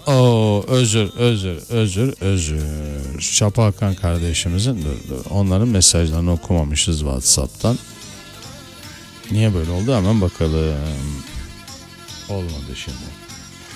Oo, özür. Çapa Hakan kardeşimizin dur. Onların mesajlarını okumamışız WhatsApp'tan. Niye böyle oldu hemen bakalım. Olmadı şimdi.